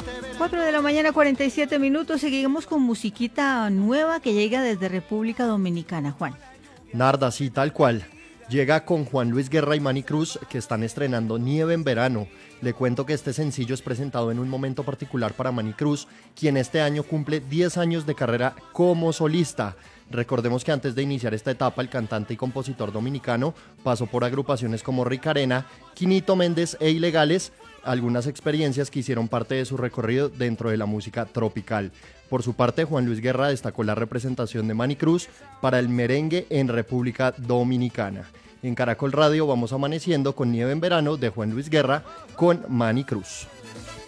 4 de la mañana, 47 minutos. Seguimos con musiquita nueva que llega desde República Dominicana, Juan. Narda, sí, tal cual. Llega con Juan Luis Guerra y Manny Cruz, que están estrenando Nieve en Verano. Le cuento que este sencillo es presentado en un momento particular para Manny Cruz, quien este año cumple 10 años de carrera como solista. Recordemos que antes de iniciar esta etapa, el cantante y compositor dominicano pasó por agrupaciones como Ricarena, Quinito Méndez e Ilegales, algunas experiencias que hicieron parte de su recorrido dentro de la música tropical. Por su parte, Juan Luis Guerra destacó la representación de Manny Cruz para el merengue en República Dominicana. En Caracol Radio vamos amaneciendo con Nieve en Verano de Juan Luis Guerra con Manny Cruz.